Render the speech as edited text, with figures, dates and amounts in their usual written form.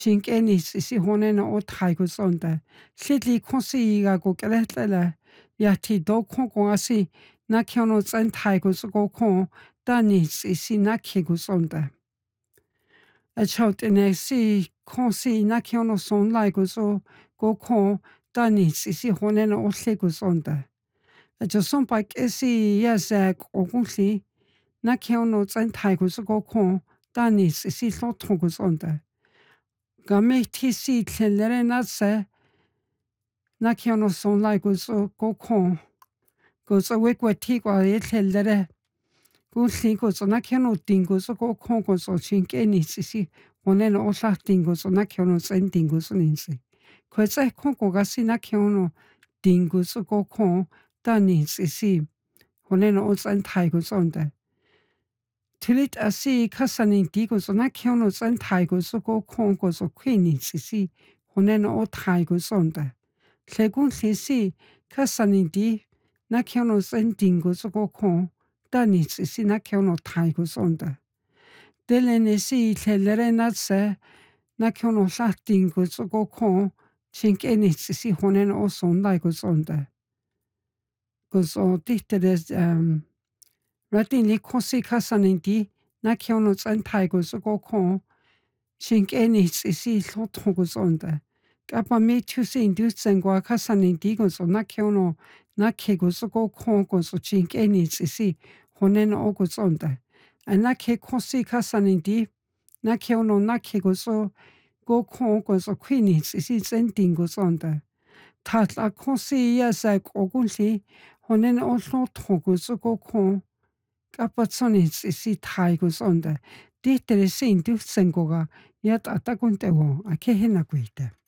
Shinkenitsisi honena othaykusonta. Hlitli khonsigaku keletlela. Yati dokhonkoasi nakiono tsenthaikuskokon tanitsisi nakikusonta. Achautenesi khonsi nakiono son laikuso gokon tanitsisi honena othlikusonta. Achosompa kesi yazak ogunli nakiono tsenthaikuskokon tanitsisi lothonkusonta. Gametisi tlelere natse nakiono son laikuso gokon gozo wekwatikwa yetlelere gulli gozo nakiono tinguso gokon gozo chinkenitsisi honena otlahtinguso nakiono tsentinguso ninsi. Kwetse konkogasi nakiono tinguso gokon tanitsisi honena otsenthaigusonta. Tilit asi kasanintigoso nakiono tsenthaiguso gokon gozo kwinitsisi honena othaigusonta. Tlegunlisi kasaninti nakiono tsentinguso gokon tanitsisi nakiono thaigusonta. Delenesi tlelere natse nakiono tlahtinguso gokon chinkenitsisi honena osondaigusonta. Gozo tihteres ratin likhonsi kasaninti nakiono tsenthaiguso gokon chinkenitsisi lothonkusonta. Kapa mithusi industengwa kasaninti gozo nakiono nakiguso gokon gozo chinkenitsisi honena ogusonta. Anake khonsi kasaninti nakiono nakiguso gokon gozo kwinitsisi tsentingusonta. Tatla khonsi yazak ogunli honena otlothonkuso gokon kapatsonitsisi thaigusonta. Tihteresi industengwa yat atakuntewo akehenakuita.